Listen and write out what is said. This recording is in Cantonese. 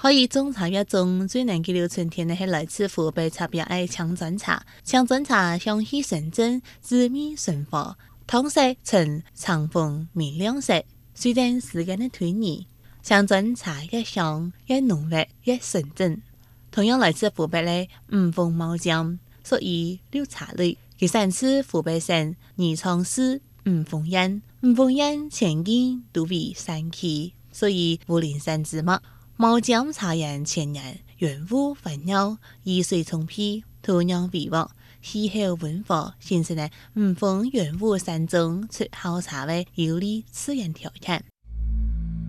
可以種茶葉中最能記錄春天的係來自湖北茶葉嘅強針茶。強針茶香氣純正，滋味順滑，湯色呈橙紅明亮色。隨著時間的推移，強針茶越香越濃郁越純正。同樣來自湖北的五峰毛尖，屬於綠茶類，其產自湖北省宜昌市五峰縣。五峰縣全境都為山區，屬於武陵山之末。毛尖茶園千年，原物環繞，雨水充沛，土壤肥沃，氣候溫和，形成了五峰原物山中出好茶的有利自然條件。